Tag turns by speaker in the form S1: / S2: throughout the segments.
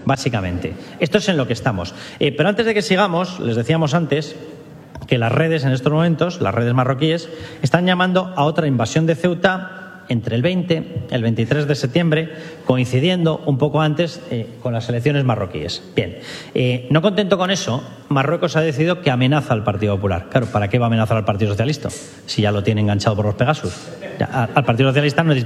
S1: básicamente. Esto es en lo que estamos. Pero antes de que sigamos, les decíamos antes que las redes en estos momentos, las redes marroquíes, están llamando a otra invasión de Ceuta entre el 20 y el 23 de septiembre, coincidiendo un poco antes con las elecciones marroquíes. Bien, no contento con eso, Marruecos ha decidido que amenaza al Partido Popular. Claro, ¿para qué va a amenazar al Partido Socialista si ya lo tiene enganchado por los Pegasus? Al Partido Socialista no necesita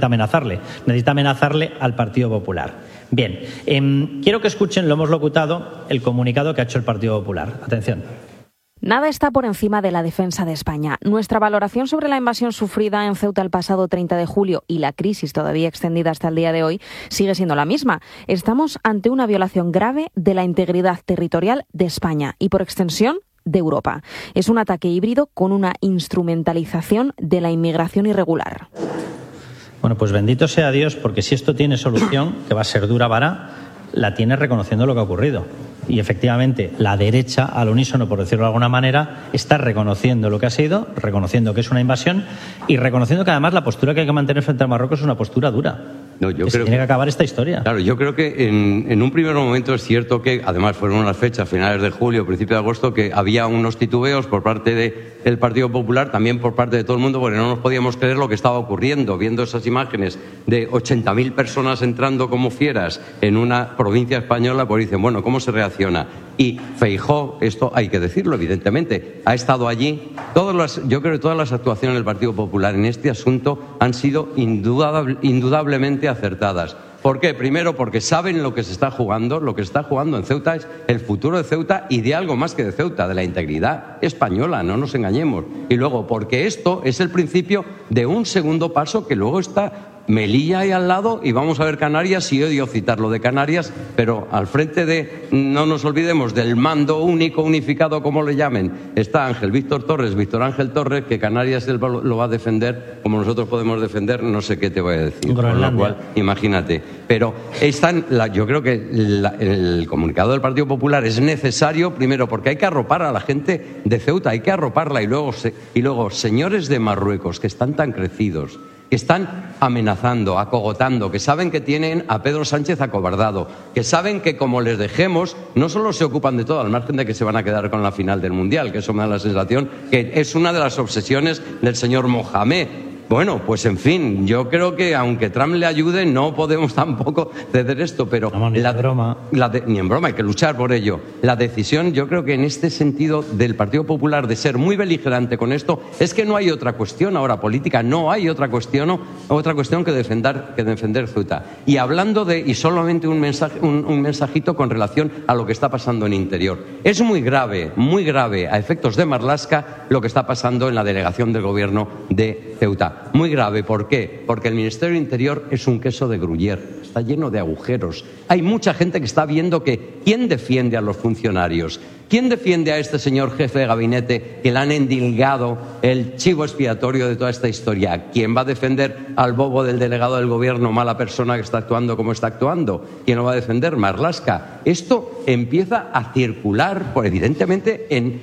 S1: amenazarle al Partido Popular. Bien, quiero que escuchen, lo hemos locutado, el comunicado que ha hecho el Partido Popular. Atención.
S2: Nada está por encima de la defensa de España. Nuestra valoración sobre la invasión sufrida en Ceuta el pasado 30 de julio y la crisis todavía extendida hasta el día de hoy sigue siendo la misma. Estamos ante una violación grave de la integridad territorial de España y, por extensión, de Europa. Es un ataque híbrido con una instrumentalización de la inmigración irregular.
S1: Bueno, pues bendito sea Dios, porque si esto tiene solución, que va a ser dura vara, la tiene reconociendo lo que ha ocurrido. Y efectivamente, la derecha, al unísono, por decirlo de alguna manera, está reconociendo lo que ha sido, reconociendo que es una invasión y reconociendo que además la postura que hay que mantener frente a Marruecos es una postura dura. No, yo creo tiene que acabar esta historia.
S3: Claro, yo creo que en un primer momento es cierto que, además fueron unas fechas, finales de julio, principio de agosto, que había unos titubeos por parte del Partido Popular, también por parte de todo el mundo, porque no nos podíamos creer lo que estaba ocurriendo, viendo esas imágenes de 80.000 personas entrando como fieras en una provincia española, pues dicen, bueno, ¿cómo se reacciona? Y Feijóo, esto hay que decirlo, evidentemente, ha estado allí. Yo creo que todas las actuaciones del Partido Popular en este asunto han sido indudablemente acertadas. ¿Por qué? Primero, porque saben lo que se está jugando. Lo que se está jugando en Ceuta es el futuro de Ceuta y de algo más que de Ceuta, de la integridad española, no nos engañemos. Y luego, porque esto es el principio de un segundo paso que luego está Melilla ahí al lado y vamos a ver Canarias, y odio citar lo de Canarias, pero al frente de, no nos olvidemos, del mando único, unificado, como le llamen, está Víctor Ángel Torres, que Canarias él lo va a defender como nosotros podemos defender, no sé qué te voy a decir. Con lo cual, imagínate. Pero yo creo que el comunicado del Partido Popular es necesario, primero, porque hay que arropar a la gente de Ceuta, hay que arroparla, y luego señores de Marruecos que están tan crecidos, que están amenazando, acogotando, que saben que tienen a Pedro Sánchez acobardado, que saben que como les dejemos, no solo se ocupan de todo, al margen de que se van a quedar con la final del Mundial, que eso me da la sensación que es una de las obsesiones del señor Mohamed. Bueno, pues en fin, yo creo que aunque Trump le ayude, no podemos tampoco ceder esto, pero
S1: ni en broma,
S3: hay que luchar por ello. La decisión, yo creo que en este sentido del Partido Popular de ser muy beligerante con esto, es que no hay otra cuestión ahora política, no hay otra cuestión que defender Ceuta. Y hablando y solamente un mensajito con relación a lo que está pasando en Interior. Es muy grave, a efectos de Marlaska, lo que está pasando en la delegación del gobierno de Ceuta. Muy grave, ¿por qué? Porque el Ministerio del Interior es un queso de Gruyère, está lleno de agujeros. Hay mucha gente que está viendo que ¿quién defiende a los funcionarios? ¿Quién defiende a este señor jefe de gabinete que le han endilgado el chivo expiatorio de toda esta historia? ¿Quién va a defender al bobo del delegado del gobierno, mala persona que está actuando como está actuando? ¿Quién lo va a defender? Marlaska. Esto empieza a circular, evidentemente, en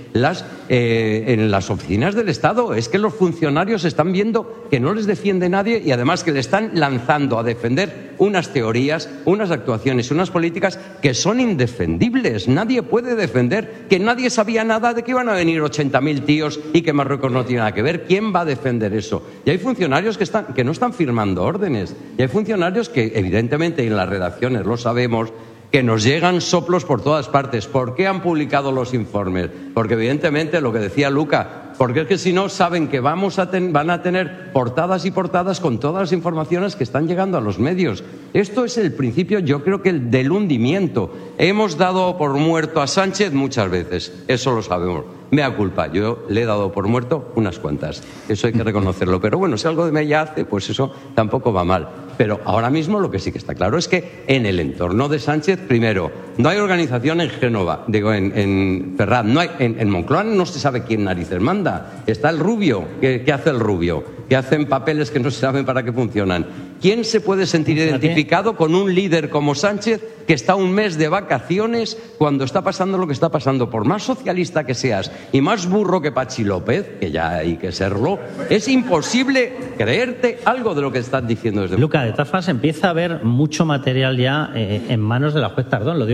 S3: las oficinas del Estado. Es que los funcionarios están viendo que no les defiende nadie y además que le están lanzando a defender unas teorías, unas actuaciones, unas políticas que son indefendibles. Nadie puede defender que nadie sabía nada de que iban a venir 80.000 tíos y que Marruecos no tiene nada que ver. ¿Quién va a defender eso? Y hay funcionarios que no están firmando órdenes. Y hay funcionarios que, evidentemente, en las redacciones lo sabemos, que nos llegan soplos por todas partes. ¿Por qué han publicado los informes? Porque, evidentemente, lo que decía Luca, porque es que si no saben que van a tener portadas y portadas con todas las informaciones que están llegando a los medios. Esto es el principio, yo creo que del hundimiento. Hemos dado por muerto a Sánchez muchas veces, eso lo sabemos. Mea culpa, yo le he dado por muerto unas cuantas, eso hay que reconocerlo. Pero bueno, si algo de Mella hace, pues eso tampoco va mal. Pero ahora mismo lo que sí que está claro es que en el entorno de Sánchez, primero, no hay organización en Génova, en Ferraz, no hay, en Moncloa no se sabe quién narices manda. Está el Rubio, ¿qué hace el Rubio? Que hacen papeles que no se saben para qué funcionan. ¿Quién se puede sentir identificado con un líder como Sánchez que está un mes de vacaciones cuando está pasando lo que está pasando? Por más socialista que seas y más burro que Pachi López, que ya hay que serlo, es imposible creerte algo de lo que están diciendo desde...
S1: Luca, de todas formas empieza a haber mucho material ya en manos de la juez Tardón. Lo digo